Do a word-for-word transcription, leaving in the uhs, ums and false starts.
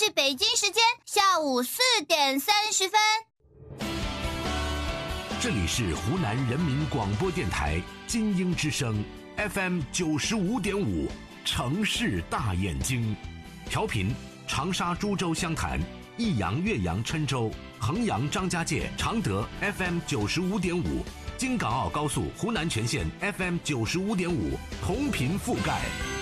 北京时间下午四点三十分。 这里是湖南人民广播电台金鹰之声 F M 九十五点五，城市大眼睛，调频长沙、株洲、湘潭、益阳、岳阳、郴州、衡阳、张家界、常德 F M 九十五点五，京港澳高速湖南全线 F M 九十五点五，同频覆盖。